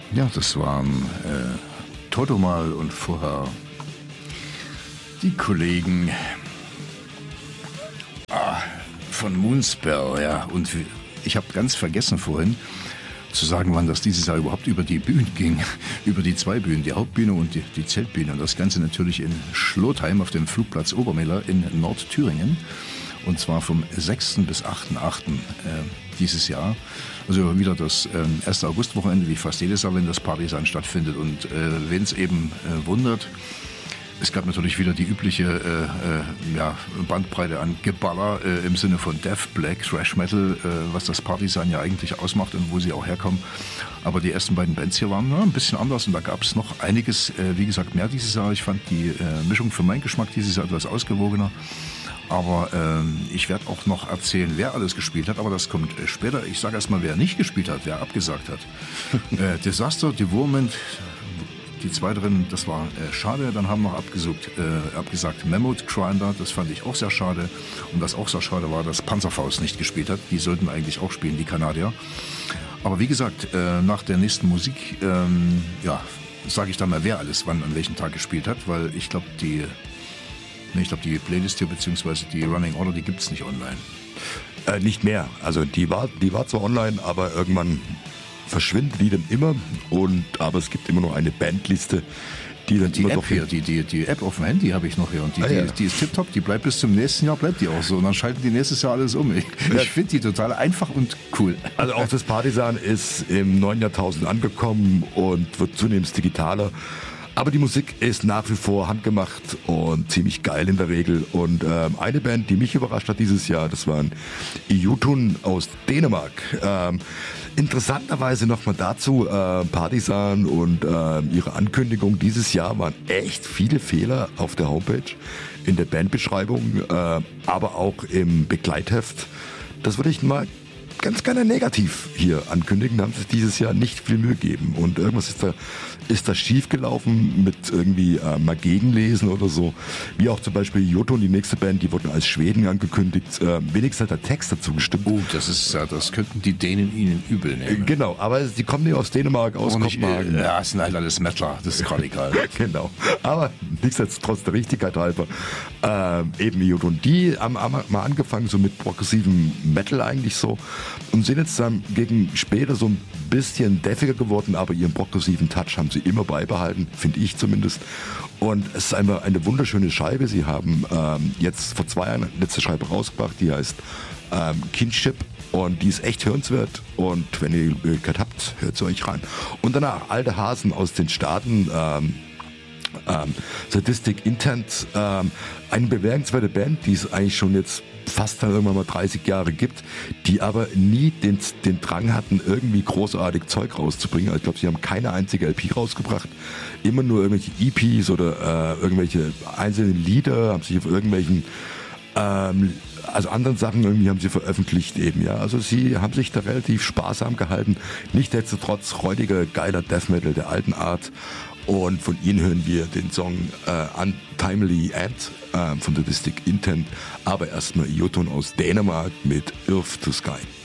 Ja, das waren Totomal und vorher die Kollegen von Moonspell, ja. Und ich habe ganz vergessen vorhin zu sagen, wann das dieses Jahr überhaupt über die Bühnen ging. Über die zwei Bühnen, die Hauptbühne und die Zeltbühne. Und das Ganze natürlich in Schlotheim auf dem Flugplatz Obermehler in Nordthüringen. Und zwar vom 6. bis 8.8. Dieses Jahr. Also wieder das 1. August-Wochenende, wie fast jedes Jahr, wenn das Partisan stattfindet. Und wenn es eben wundert, es gab natürlich wieder die übliche Bandbreite an Geballer im Sinne von Death, Black, Thrash Metal, was das Partisan ja eigentlich ausmacht und wo sie auch herkommen. Aber die ersten beiden Bands hier waren ein bisschen anders und da gab es noch einiges, wie gesagt, mehr dieses Jahr. Ich fand die Mischung für meinen Geschmack dieses Jahr etwas ausgewogener. Aber ich werde auch noch erzählen, wer alles gespielt hat, aber das kommt später. Ich sage erstmal, wer nicht gespielt hat, wer abgesagt hat. Disaster, Devourment, die zwei drin, das war schade. Dann haben noch abgesagt Mammoth Grinder, das fand ich auch sehr schade. Und was auch sehr schade war, dass Panzerfaust nicht gespielt hat. Die sollten eigentlich auch spielen, die Kanadier. Aber wie gesagt, nach der nächsten Musik, sage ich dann mal, wer alles wann an welchem Tag gespielt hat, weil ich glaube, die Playlist hier, beziehungsweise die Running Order, die gibt es nicht online. Nicht mehr. Also die war zwar online, aber irgendwann verschwinden die dann immer. Aber es gibt immer noch eine Bandliste, die dann die immer App doch hier, die App auf dem Handy habe ich noch hier und die ist tipptopp, die bleibt bis zum nächsten Jahr, bleibt die auch so und dann schalten die nächstes Jahr alles um. Ich finde die total einfach und cool. Also auch das Partisan ist im neuen Jahrtausend angekommen und wird zunehmend digitaler. Aber die Musik ist nach wie vor handgemacht und ziemlich geil in der Regel. Und eine Band, die mich überrascht hat dieses Jahr, das waren Jotun aus Dänemark. Interessanterweise nochmal dazu, Partisan und ihre Ankündigung dieses Jahr waren echt viele Fehler auf der Homepage, in der Bandbeschreibung, aber auch im Begleitheft. Das würde ich mal ganz gerne negativ hier ankündigen, haben sich dieses Jahr nicht viel Mühe gegeben und irgendwas ist da schief gelaufen mit irgendwie mal gegenlesen oder so, wie auch zum Beispiel Jotun, die nächste Band, die wurden als Schweden angekündigt, wenigstens hat der Text dazu gestimmt. Das könnten die Dänen ihnen übel nehmen. Genau, aber sie kommen nicht aus Dänemark, aus Kopenhagen. Ja, es sind halt alles Mettler, das ist gerade egal. Genau, aber nichtsdestotrotz der Richtigkeit halber, eben Jotun, die haben mal angefangen so mit progressivem Metal eigentlich so und sind jetzt dann gegen später so ein bisschen deffiger geworden, aber ihren progressiven Touch haben sie immer beibehalten, finde ich zumindest. Und es ist einfach eine wunderschöne Scheibe. Sie haben jetzt vor 2 Jahren eine letzte Scheibe rausgebracht, die heißt Kinship und die ist echt hörenswert. Und wenn ihr die Möglichkeit habt, hört sie euch rein. Und danach alte Hasen aus den Staaten, Sadistic Intent, eine bemerkenswerte Band, die es eigentlich schon jetzt fast dann irgendwann mal 30 Jahre gibt, die aber nie den Drang hatten, irgendwie großartig Zeug rauszubringen. Also ich glaube, sie haben keine einzige LP rausgebracht. Immer nur irgendwelche EPs oder irgendwelche einzelnen Lieder, haben sich auf irgendwelchen anderen Sachen irgendwie haben sie veröffentlicht eben, ja. Also sie haben sich da relativ sparsam gehalten. Nichtsdestotrotz räudiger, geiler Death Metal der alten Art. Und von ihnen hören wir den Song Untimely End von Sadistic Intent. Aber erstmal Jotun aus Dänemark mit Earth to Sky.